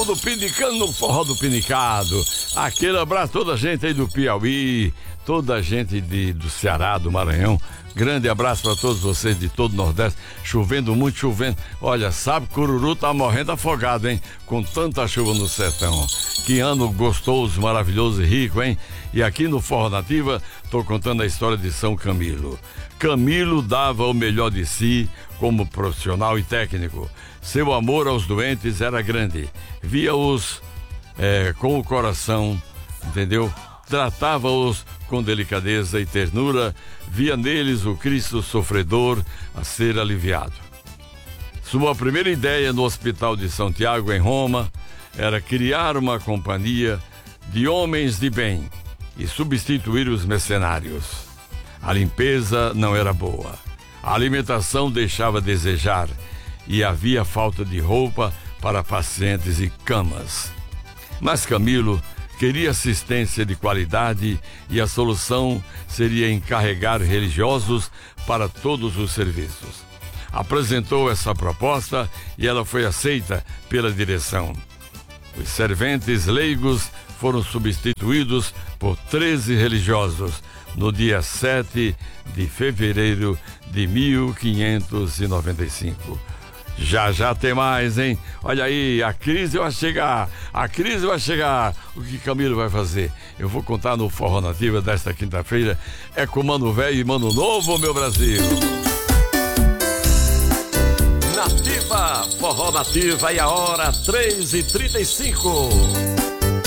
mundo pindicando no forró do Pinicado. Aquele abraço, toda a gente aí do Piauí, toda a gente do Ceará, do Maranhão. Grande abraço para todos vocês de todo o Nordeste. Chovendo muito, chovendo. Olha, sabe, Cururu tá morrendo afogado, hein? Com tanta chuva no sertão. Que ano gostoso, maravilhoso e rico, hein? E aqui no Forró Nativa, tô contando a história de São Camilo. Camilo dava o melhor de si como profissional e técnico. Seu amor aos doentes era grande. Via-os com o coração, entendeu? Tratava-os com delicadeza e ternura, via neles o Cristo sofredor a ser aliviado. Sua primeira ideia no Hospital de São Tiago, em Roma, era criar uma companhia de homens de bem e substituir os mercenários. A limpeza não era boa, a alimentação deixava a desejar e havia falta de roupa para pacientes e camas. Mas Camilo queria assistência de qualidade e a solução seria encarregar religiosos para todos os serviços. Apresentou essa proposta e ela foi aceita pela direção. Os serventes leigos foram substituídos por 13 religiosos no dia 7 de fevereiro de 1595. Já tem mais, hein? Olha aí, a crise vai chegar. O que Camilo vai fazer? Eu vou contar no Forró Nativa desta quinta-feira. É com Mano Velho e Mano Novo, meu Brasil. Nativa, Forró Nativa, e a hora 3h35.